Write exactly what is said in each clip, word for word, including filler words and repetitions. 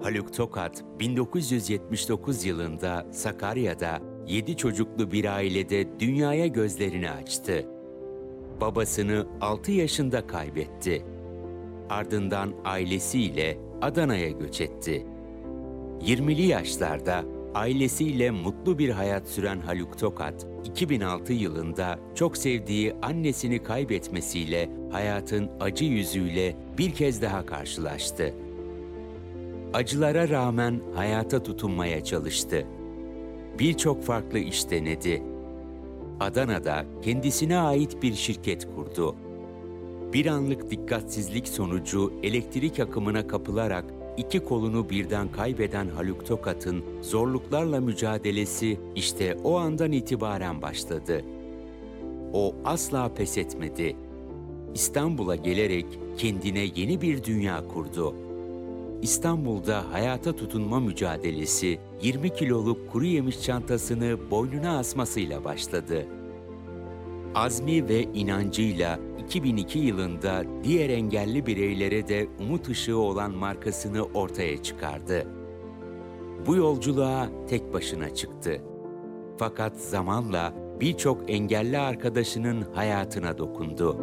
Haluk Tokat, bin dokuz yüz yetmiş dokuz yılında Sakarya'da yedi çocuklu bir ailede dünyaya gözlerini açtı. Babasını altı yaşında kaybetti. Ardından ailesiyle Adana'ya göç etti. yirmili yaşlarda ailesiyle mutlu bir hayat süren Haluk Tokat, iki bin altı yılında çok sevdiği annesini kaybetmesiyle hayatın acı yüzüyle bir kez daha karşılaştı. Acılara rağmen hayata tutunmaya çalıştı. Birçok farklı iş denedi. Adana'da kendisine ait bir şirket kurdu. Bir anlık dikkatsizlik sonucu elektrik akımına kapılarak iki kolunu birden kaybeden Haluk Tokat'ın zorluklarla mücadelesi işte o andan itibaren başladı. O asla pes etmedi. İstanbul'a gelerek kendine yeni bir dünya kurdu. İstanbul'da hayata tutunma mücadelesi yirmi kiloluk kuru yemiş çantasını boynuna asmasıyla başladı. Azmi ve inancıyla iki bin iki yılında diğer engelli bireylere de umut ışığı olan markasını ortaya çıkardı. Bu yolculuğa tek başına çıktı. Fakat zamanla birçok engelli arkadaşının hayatına dokundu.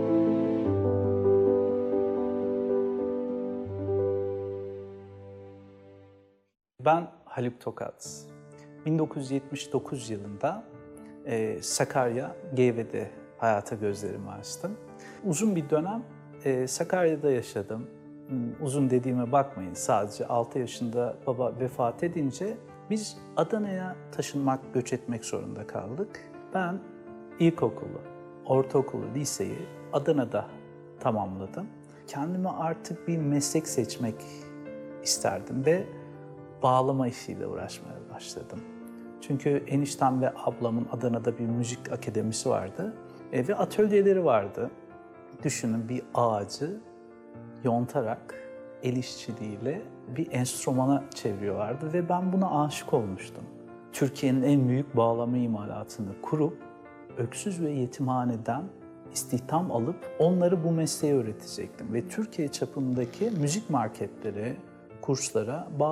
Ben Haluk Tokat. bin dokuz yüz yetmiş dokuz yılında e, Sakarya, Geyve'de hayata gözlerimi açtım. Uzun bir dönem e, Sakarya'da yaşadım. Uzun dediğime bakmayın, sadece altı yaşında baba vefat edince biz Adana'ya taşınmak, göç etmek zorunda kaldık. Ben ilkokulu, ortaokulu, liseyi Adana'da tamamladım. Kendime artık bir meslek seçmek isterdim ve bağlama işiyle uğraşmaya başladım. Çünkü eniştem ve ablamın Adana'da bir müzik akademisi vardı e, ve atölyeleri vardı. Düşünün, bir ağacı yontarak el işçiliğiyle bir enstrümana çeviriyorlardı ve ben buna aşık olmuştum. Türkiye'nin en büyük bağlama imalatını kurup öksüz ve yetimhaneden istihdam alıp onları bu mesleği öğretecektim ve Türkiye çapındaki müzik marketlere, kurslara bağlı